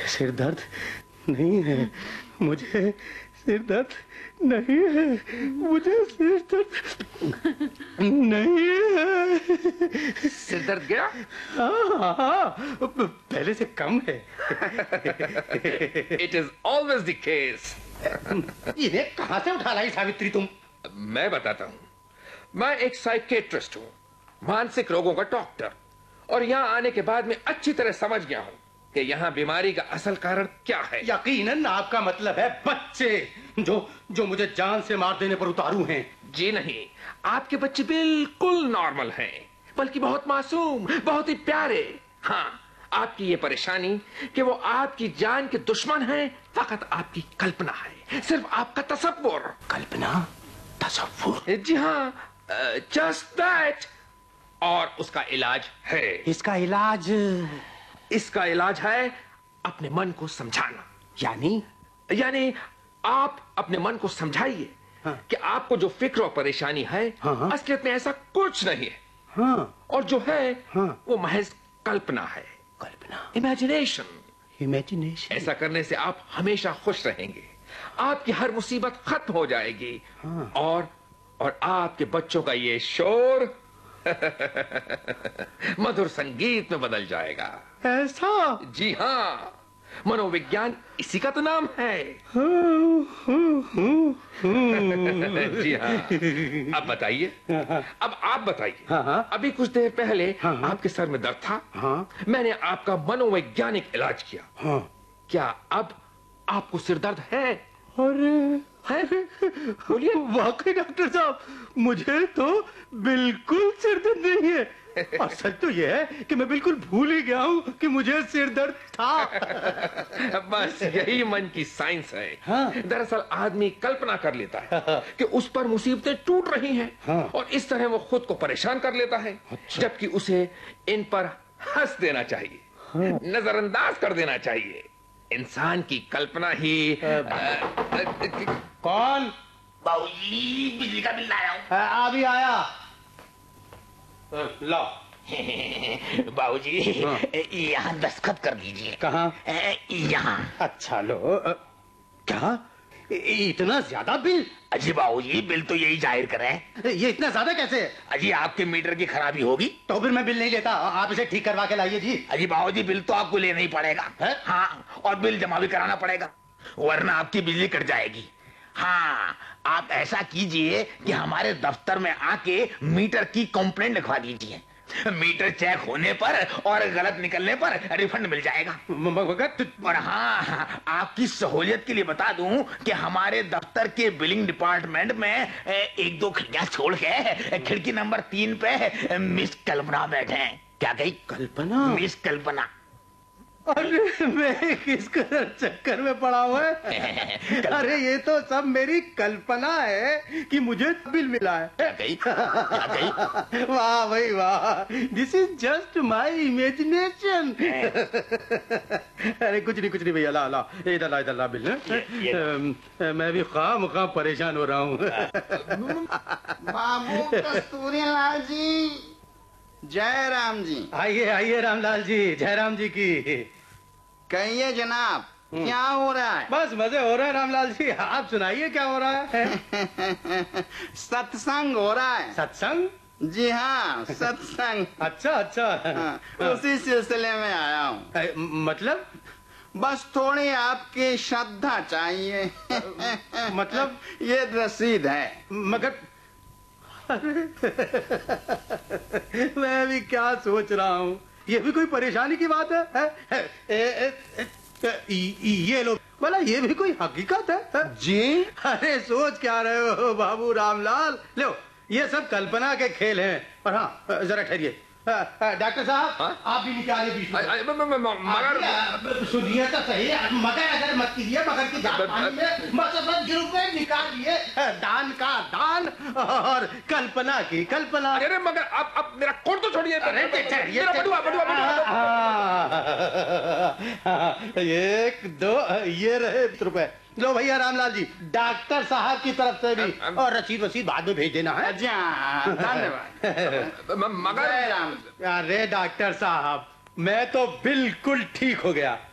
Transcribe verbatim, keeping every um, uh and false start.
सिर दर्द नहीं है, मुझे सिर दर्द नहीं है, मुझे सिर दर्द नहीं है। सिर दर्द गया? हाँ हाँ, पहले से कम है। It is always the case. इन्हें कहाँ से उठा लाई सावित्री तुम? मैं बताता हूँ। मैं एक साइकेट्रिस्ट हूँ, मानसिक रोगों का डॉक्टर, और यहाँ आने के बाद मैं अच्छी तरह समझ गया हूँ कि यहाँ बीमारी का असल कारण क्या है। यकीनन आपका मतलब है बच्चे जो जो मुझे जान से मार देने पर उतारू हैं। जी नहीं, आपके बच्चे बिल्कुल नॉर्मल हैं, बल्कि बहुत मासूम, बहुत ही प्यारे। हाँ, आपकी ये परेशानी कि वो आपकी जान के दुश्मन हैं, फकत आपकी कल्पना है, सिर्फ आपका तसव्वुर। कल्पना? तसव्वुर? जी हाँ, जस्ट दैट। और उसका इलाज है। इसका इलाज? इसका इलाज है अपने मन को समझाना। यानी? यानी आप अपने मन को समझाइए हाँ। कि आपको जो फिक्र और परेशानी है हाँ। असलियत में ऐसा कुछ नहीं है हाँ। और जो है हाँ। वो महज कल्पना है। कल्पना? इमेजिनेशन। इमेजिनेशन? ऐसा करने से आप हमेशा खुश रहेंगे, आपकी हर मुसीबत खत्म हो जाएगी हाँ। और और आपके बच्चों का ये शोर मधुर संगीत में बदल जाएगा। ऐसा? जी हाँ, मनोविज्ञान इसी का तो नाम है। जी हाँ। अब बताइए, अब आप बताइए। अभी कुछ देर पहले आपके सर में दर्द था, मैंने आपका मनोवैज्ञानिक इलाज किया। क्या अब आपको सिर दर्द है? अरे बोलिए। वाकई डॉक्टर साहब, मुझे तो बिल्कुल सिर दर्द नहीं है, और सच तो यह है कि मैं बिल्कुल भूल ही गया हूँ कि मुझे सिर दर्द था। बस यही मन की साइंस है। हाँ। दरअसल आदमी कल्पना कर लेता है कि उस पर मुसीबतें टूट रही हैं हाँ। और इस तरह वो खुद को परेशान कर लेता है। अच्छा। जबकि उसे इन पर हंस देना चाहिए हाँ। नजरअंदाज कर देना चाहिए। इंसान की कल्पना ही आ, आ, आ, कौन? बाबूजी, बिजली का बिल लाया हूँ। अभी आया। लो। बाबूजी हाँ। यहाँ दस्तखत कर दीजिए। कहाँ? यहाँ। अच्छा लो। क्या इतना ज्यादा बिल? अजी बाबूजी, बिल तो यही जाहिर करे। ये इतना ज्यादा कैसे? अजी आपके मीटर की खराबी होगी। तो फिर मैं बिल नहीं लेता, आप इसे ठीक करवा के लाइए जी। अजी बाबूजी, बिल तो आपको लेना ही पड़ेगा है? हाँ, और बिल जमा भी कराना पड़ेगा, वरना आपकी बिजली कट जाएगी। हाँ, आप ऐसा कीजिए कि हमारे दफ्तर में आके मीटर की कंप्लेंट लिखवा दीजिए। मीटर चेक होने पर और गलत निकलने पर रिफंड मिल जाएगा। और हाँ, आपकी सहूलियत के लिए बता दूं कि हमारे दफ्तर के बिलिंग डिपार्टमेंट में एक दो खिड़कियां छोड़ के खिड़की नंबर तीन पे मिस कल्पना बैठे हैं। क्या कही? कल्पना? मिस कल्पना। अरे मैं किस कदर चक्कर में पड़ा हुआ है। अरे ये तो सब मेरी कल्पना है कि मुझे बिल मिला है। क्या कही? क्या कही? वाह भाई वाह, this is just my imagination. अरे कुछ नहीं कुछ नहीं भैया, ला ला इधर ला इधर ला बिल। मैं भी खाम खाम परेशान हो रहा हूँ। बाबू कस्तूरीलाल जी, जय राम जी। आइए आइए रामलाल जी, जय राम जी की। कहिए जनाब, क्या हो रहा है? बस मजे हो रहे हैं रामलाल जी, आप सुनाइए क्या हो रहा है? सत्संग हो रहा है। सत्संग? जी हाँ, सत्संग। अच्छा अच्छा हाँ, उसी सिलसिले में आया हूँ। मतलब? बस थोड़ी आपकी श्रद्धा चाहिए। मतलब? ये रसीद है। मगर मैं भी क्या सोच रहा हूँ, ये भी कोई परेशानी की बात है, है? ए, ए, ए, ए, ये लो, बोला ये भी कोई हकीकत है, है? जी? अरे सोच क्या रहे हो बाबू रामलाल, लो ये सब कल्पना के खेल हैं। और हाँ जरा ठहरिए, डॉक्टर साहब आप भी निकालिए बीच में। मगर सुनिए तो सही, मगर अगर मत कीजिए, मगर की जान पानी में मसबत गिरुप में निकालिए। दान का दान और कल्पना की कल्पना। अरे मगर आप अब मेरा कोट तो छोड़िए। अरे ठहरिए, बटुआ बटुआ बटुआ। एक दो ये रहे रुपए, लो भैया रामलाल जी, डॉक्टर साहब की तरफ से भी, और रसीद वसीद बाद में भेज देना है। धन्यवाद। मगर अरे डॉक्टर साहब, मैं तो बिल्कुल ठीक हो गया।